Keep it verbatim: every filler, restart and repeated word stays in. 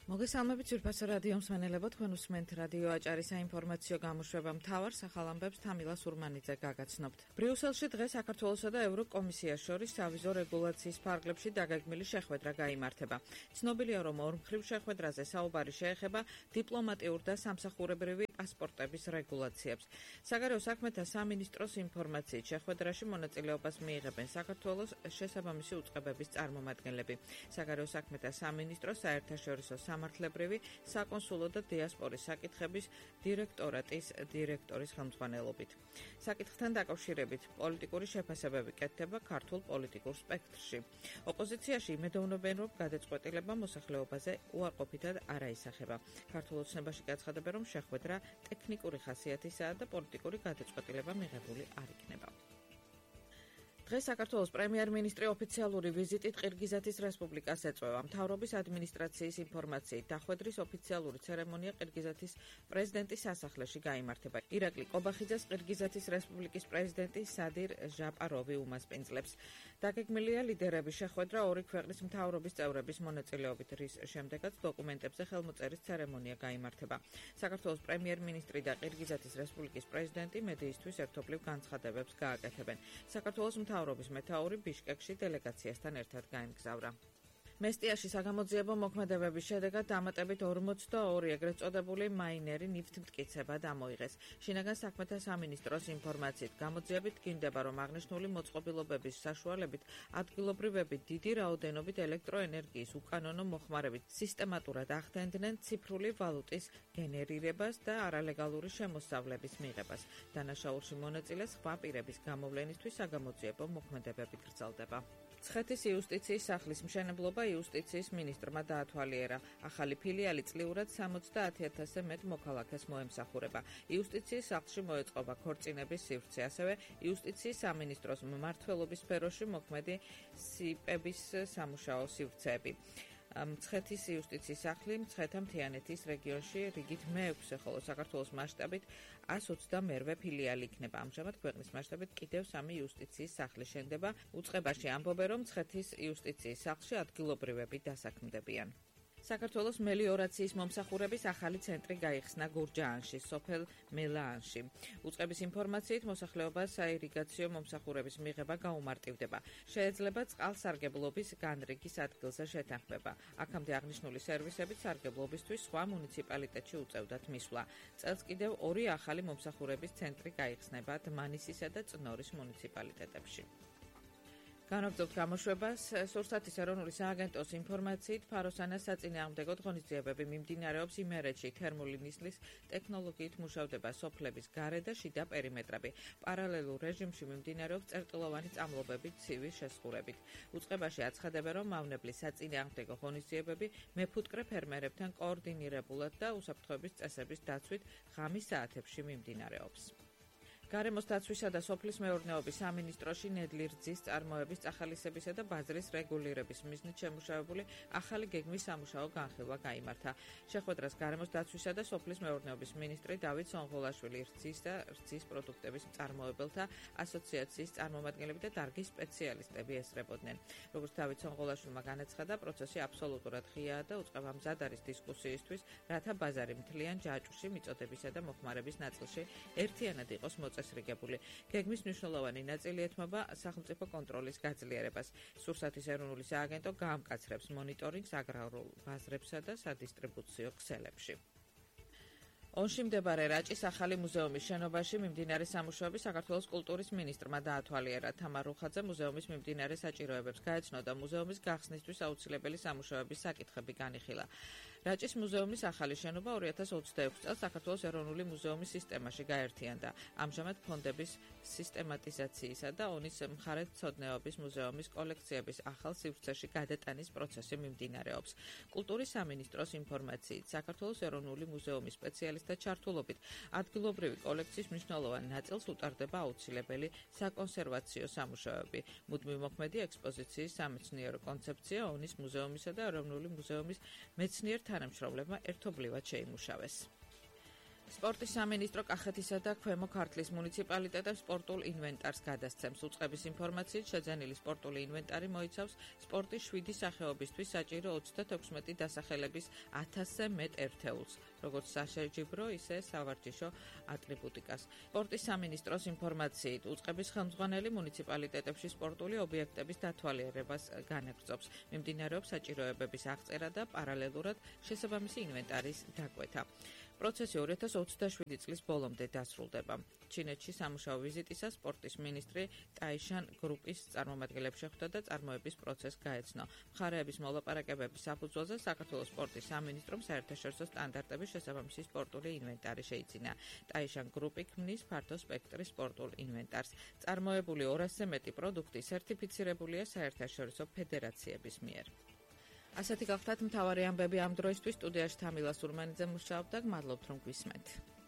მოგესალმებით ძვირფასო რადიო მსმენელებო, თქვენ უსმენთ რადიო აჭარის საინფორმაციო გამოშვება მთავარ სახალამბებს თამილა სურმანიძე გაგაცნობთ. ბრიუსელში დღეს საქართველოსა და ევროკომისიას შორის სავიზო რეგულაციის ფარგლებში დაგეგმილი შეხვედრა გაიმართება. ცნობილია, რომ ორმხრივ შეხვედრაზე საუბარი შეეხება დიპლომატიურ და სამსახურებრივი პასპორტების რეგულაციებს. საგარეო საქმეთა სამინისტროს ინფორმაციით, შეხვედრაში მონაწილეობას მიიღებენ საქართველოს შესაბამისი უწყებების წარმომადგენლები. საგარეო საქმეთა სამინისტროს საერთაშორისო სამართლებრივი საკონსულო და დიასპორის საკითხების დირექტორატის დირექტორის ხელმძღვანელობით. საკითხთან დაკავშირებით პოლიტიკური შეფასებები კეთდება ქართულ პოლიტიკურ სპექტრში. ოპოზიციაში იმედოვნებენ, რომ გადაწყვეტილება მოსახლეობაზე უარყოფითად არ აისახება. ქართულ ოცნებაში გაცხადებენ, რომ შეხვედრა ტექნიკური ხასიათისაა და პოლიტიკური გადაწყვეტილება მიღებული არ იქნება. დღეს საქართველოს პრემიერ-მინისტრი ოფიციალური ვიზიტით ყირგიზეთის რესპუბლიკას ეწვევა. მთავრობის ადმინისტრაციის ინფორმაციით, დახვედრის ოფიციალური ცერემონია ყირგიზეთის პრეზიდენტის სასახლეში გაიმართება. ირაკლი კობახიძეს ყირგიზეთის რესპუბლიკის პრეზიდენტი სადირ ჟაპაროვი უმასპინძლებს. დაგეგმილია ლიდერების შეხვედრა ორი ქვეყნის მთავრობის წევრების მონაწილეობით, რის შემდეგაც დოკუმენტებზე ხელმოწერის ცერემონია გაიმართება. საქართველოს პრემიერ-მინისტრი და ყირგიზეთის რესპუბლიკის პრეზიდენტი მედიისთვის ერთობლივ განცხადებებს გააკეთებენ. საქართველოს მთავრობის მეთაური ბიშკეკში დელეგაციასთან ერთად გაემგზავრა. მესტიაში საგამოძიებო მოქმედებების შედეგად დამატებით ორმოცდაორი ეგრეთ წოდებული მაინერი ნივთმტკიცება დამოიღეს. შინაგან საქმეთა სამინისტროს ინფორმაციით, გამოძიებით დგინდება, რომ აღნიშნული მოწყობილობების საშუალებით ადგილობრივები დიდი რაოდენობით ელექტროენერგიის უკანონო მოხმარებით სისტემატურად ახდენდნენ ციფრული ვალუტის გენერირებას და არალეგალური შემოსავლების მიღებას. დანაშაულში მონაწილე სხვა პირების გამოვლენისთვის საგამოძიებო მოქმედებები გრძელდება. ცხეთის იუსტიციის სახლის მშენებლობა იუსტიციის მინისტრმა დაათვალიერა. ახალი ფილიალი წლიურად სამოცდაათი ათასზე მეტ მოქალაქეს მოემსახურება. იუსტიციის სახლში მოეწყობა ქორწინების სივრცე, ასევე იუსტიციის სამინისტროს მმართველობის სფეროში მოქმედი სიპების სამუშაო სივრცეები. მცხეთის იუსტიციის სახლი მცხეთა მთიანეთის რეგიონში რიგით მეექვსე, ხოლო საქართველოს მასშტაბით ას ოცდამერვე ფილიალი იქნება. ამჟამად ქვეყნის მასშტაბით კიდევ სამი იუსტიციის სახლი შენდება. უწყებაში ამბობენ, რომ მცხეთის იუსტიციის სახლში ადგილობრივები დასაქმდებიან. საქართველოს მელიორაციის მომსახურების ახალი ცენტრი გაიხსნა გურჯაანში, სოფელ მელაანში. უწყების ინფორმაციით, მოსახლეობას საირიგაციო მომსახურების მიღება გაუმარტივდება. შეეძლება წყალსარგებლობის განრიგის ადგილზე შეთანხმება. აქამდე აღნიშნული სერვისებით სარგებლობისთვის სხვა მუნიციპალიტეტში უწევდათ მისვლა. წელს კიდევ ორი ახალი მომსახურების ცენტრი გაიხსნება დმანისისა და წნორის მუნიციპალიტეტებში. განაგრძობთ გამოშვებას. სურსათის ეროვნული სააგენტოს ინფორმაციით, ფაროსანას საწინააღმდეგო ღონისძიებები მიმდინარეობს იმერეთში. თერმული ნისლის ტექნოლოგიით მუშავდება სოფლების გარე და შიდა პერიმეტრები. პარალელურ რეჟიმში მიმდინარეობს წერტილოვანი წამლობებით ცივი შესხურებით. უწყებაში აცხადებენ, რომ მავნებლის საწინააღმდეგო ღონისძიებები მეფუტკრე ფერმერებთან კოორდინირებულად და უსაფრთხოების წესების დაცვით ღამის საათებში მიმდინარეობს. გარემოს დაცვისა და სოფლის მეურნეობის სამინისტროში ნედლი რძის წარმოების წახალისებისა და ბაზრის რეგულირების მიზნით შემუშავებული ახალი გეგმის სამუშაო განხილვა გაიმართა. შეხვედრას გარემოს დაცვისა და სოფლის მეურნეობის მინისტრი დავით სონღოლაშვილი, რძის და რძის პროდუქტების მწარმოებელთა ასოციაციის წარმომადგენლები და დარგის სპეციალისტები ესწრებოდნენ. როგორც დავით სონღოლაშვილმა განაცხადა, პროცესი აბსოლუტურად ღიაა და უწყება მზად არის დისკუსიისთვის, რათა ბაზარი მთლიან ჯაჭვში მიწოდებისა და მოხმარების ნაწილში ერთიანად იყოს წესრიგებული. გეგმის მნიშვნელოვანი ნაწილი ეთმობა სახელმწიფო კონტროლის გაძლიერებას. სურსათის ეროვნული სააგენტო გაამკაცრებს მონიტორინგს აგრარულ ბაზრებსა და სადისტრიბუციო ქსელებში. ონში მდებარე რაჭის ახალი მუზეუმის შენობაში მიმდინარე სამუშაოები საქართველოს კულტურის მინისტრმა დაათვალიერა. თამარ რუხაძე მუზეუმის მიმდინარე საჭიროებებს გაეცნო და მუზეუმის გახსნისთვის აუცილებელი სამუშაოების საკითხები განიხილა. რაჭის მუზეუმის ახალი შენობა ორი ათას ოცდაექვსი წელს საქართველოს ეროვნული მუზეუმის სისტემაში გაერთიანდა. ამჟამად ფონდების სისტემატიზაციისა და ონის მხარეთმცოდნეობის მუზეუმის კოლექციების ახალ სივრცეში გადატანის პროცესი მიმდინარეობს. კულტურის სამინისტროს ინფორმაციით, საქართველოს ეროვნული მუზეუმის სპეციალისტთა ჩართულობით ადგილობრივი კოლექციის მნიშვნელოვან ნაწილს უტარდება აუცილებელი საკონსერვაციო სამუშაოები. მუდმივ მოქმედი ექსპოზიციის სამეცნიერო კონცეფცია ონის მუზეუმისა და ეროვნული მუზეუმის მეცნიერ თანამშრომლებმა ერთობლივად შეიმუშავეს. სპორტის სამინისტრო კახეთისა და ქვემო ქართლის მუნიციპალიტეტებს სპორტულ ინვენტარს გადასცემს. უწყების ინფორმაციით, შეძენილი სპორტული ინვენტარი მოიცავს სპორტის შვიდი სახეობისთვის საჭირო ოცდათექვსმეტი დასახელების ათასზე მეტ ერთეულს, როგორც საშეჯიბრო, ისე სავარჯიშო ატრიბუტიკას. სპორტის სამინისტროს ინფორმაციით, უწყების ხელმძღვანელი მუნიციპალიტეტებში სპორტული ობიექტების დათვალიერებას განაგრძობს. მიმდინარეობს საჭიროებების აღწერა და პარალელურად შესაბამისი ინვენტარის დაკვეთა. პროცესი ორი ათას ოცდაშვიდი წლის ბოლომდე დასრულდება. ჩინეთში სამუშაო ვიზიტისას სპორტის მინისტრი ტაიშან გრუპის წარმომადგენლებს შეხვდა და წარმოების პროცესს გაეცნო. მხარეების მოლაპარაკებების საფუძველზე საქართველოს სპორტის სამინისტრომ საერთაშორისო სტანდარტების შესაბამისი სპორტული ინვენტარი შეიძინა. ტაიშან გრუპი ქმნის ფართო სპექტრის სპორტულ ინვენტარს. წარმოებული ორასზე მეტი პროდუქტი სერტიფიცირებულია საერთაშორისო ფედერაციების მიერ. ასეთი გახლავთ მთავარი ამბები ამ დროისთვის. სტუდიაში თამილა სურმანიძე მუშაობდა. გმადლობთ რომ გვისმენთ.